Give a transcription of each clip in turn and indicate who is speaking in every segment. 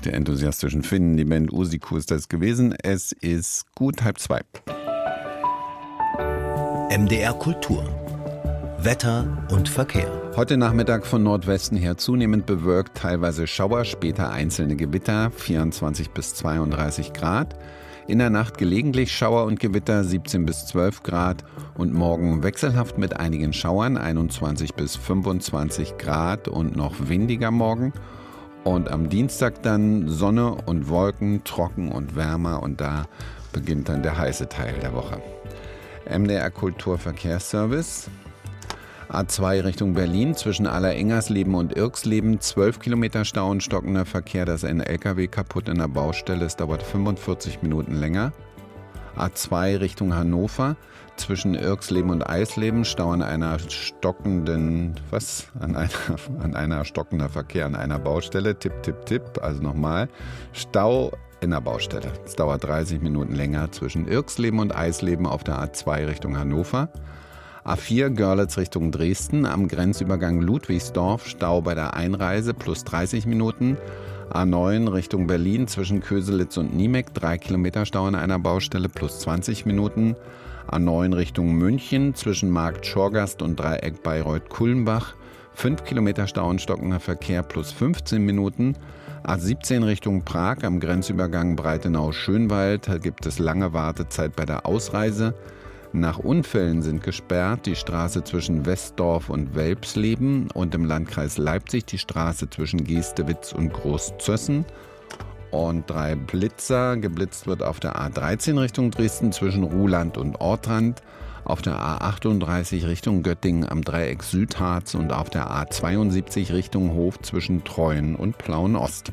Speaker 1: Die enthusiastischen Finnen, die Band Usiku ist das gewesen. Es ist gut 1:30.
Speaker 2: MDR Kultur. Wetter und Verkehr.
Speaker 1: Heute Nachmittag von Nordwesten her zunehmend bewölkt, teilweise Schauer, später einzelne Gewitter, 24 bis 32 Grad. In der Nacht gelegentlich Schauer und Gewitter, 17 bis 12 Grad. Und morgen wechselhaft mit einigen Schauern, 21 bis 25 Grad und noch windiger morgen. Und am Dienstag dann Sonne und Wolken, trocken und wärmer. Und da beginnt dann der heiße Teil der Woche. MDR Kulturverkehrsservice. A2 Richtung Berlin zwischen Allerengersleben und Irxleben 12 Kilometer Stau und stockender Verkehr. Da ist ein LKW kaputt in der Baustelle. Es dauert 45 Minuten länger. A2 Richtung Hannover zwischen Irxleben und Eisleben. Stau an einer stockenden, an einer stockender Verkehr an einer Baustelle. Tipp, tipp, tipp. Also nochmal. Stau in der Baustelle. Es dauert 30 Minuten länger zwischen Irxleben und Eisleben auf der A2 Richtung Hannover. A4 Görlitz Richtung Dresden, am Grenzübergang Ludwigsdorf, Stau bei der Einreise plus 30 Minuten. A9 Richtung Berlin zwischen Köselitz und Niemek, 3 Kilometer Stau an einer Baustelle plus 20 Minuten. A9 Richtung München zwischen Markt Schorgast und Dreieck Bayreuth-Kulmbach, 5 Kilometer Stau und stockender Verkehr plus 15 Minuten. A17 Richtung Prag am Grenzübergang Breitenau-Schönwald, da gibt es lange Wartezeit bei der Ausreise. Nach Unfällen sind gesperrt die Straße zwischen Westdorf und Welpsleben und im Landkreis Leipzig die Straße zwischen Geestewitz und Großzössen. Und 3 Blitzer. Geblitzt wird auf der A13 Richtung Dresden zwischen Ruhland und Ortrand, auf der A38 Richtung Göttingen am Dreieck Südharz und auf der A72 Richtung Hof zwischen Treuen und Plauen-Ost.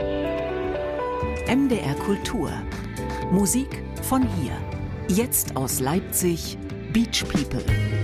Speaker 3: MDR Kultur. Musik von hier. Jetzt aus Leipzig, Beach People.